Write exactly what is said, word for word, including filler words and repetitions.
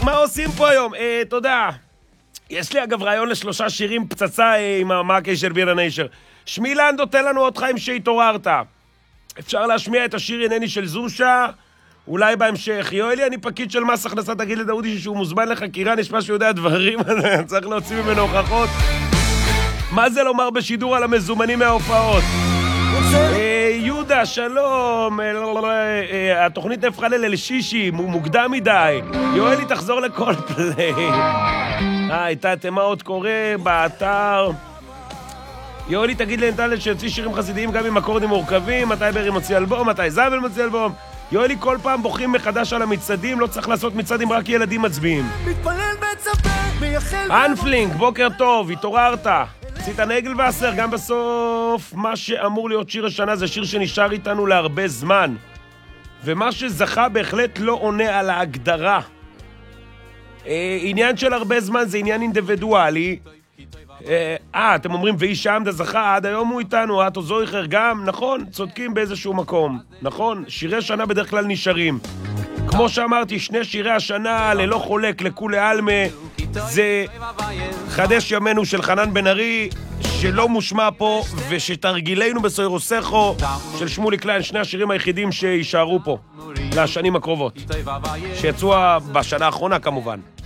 מה עושים פה היום? אה, תודה. יש לי אגב רעיון לשלושה שירים פצצה אה, עם המאקי של בירה ניישר. שמי לנדו, תן לנו עוד חיים שהתעוררת. אפשר להשמיע את השיר אינני של זושה, אולי בהמשך. יואלי, אני פקיד של מס הכנסה, תגיד לדאודי שהוא מוזמן לחקירה, נשמע שהוא יודע דברים, צריך להוציא ממנו הוכחות. מה זה לומר בשידור על המזומנים מההופעות? יהודה, שלום, התוכנית נפחה לליל שישי, מוקדם מדי. יואלי, תחזור לכל פליי. אה, הייתה מה עוד קורה באתר. יואלי, תגיד לנטל שיוציא שירים חסידיים גם עם אקורדים מורכבים, מתי ברי מוציא אלבום, מתי זבל מוציא אלבום. יואלי, כל פעם בוכים מחדש על המצעדים, לא צריך לעשות מצעדים, רק ילדים מצביעים. אנפלינק, בוקר טוב, התעוררת. עשית נגל ועשר, גם בסוף מה שאמור להיות שיר השנה זה שיר שנשאר איתנו להרבה זמן. ומה שזכה בהחלט לא עונה על ההגדרה. אה, עניין של הרבה זמן זה עניין אינדיבידואלי. אה, אה אתם אומרים ואיש עמדה זכה, עד היום הוא איתנו, אתו זויכר גם, נכון, צודקים באיזשהו מקום, נכון, שירי שנה בדרך כלל נשארים. כמו שאמרתי, שני שירי השנה ללא חולק לכולי אלמה, זה חדש ימינו של חנן בן ארי, שלא מושמע פה, ושתרגילנו בסוירוסכו של שמולי קליין, שני השירים היחידים שישארו פה לשנים הקרובות, שיצאו בשנה האחרונה כמובן.